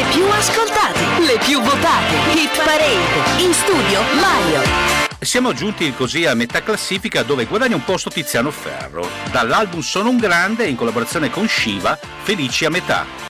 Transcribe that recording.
più ascoltate, le più votate. Hit Parade. In studio Mario. Siamo giunti così a metà classifica, dove guadagna un posto Tiziano Ferro. Dall'album Sono un grande, in collaborazione con Shiva, Felici a metà.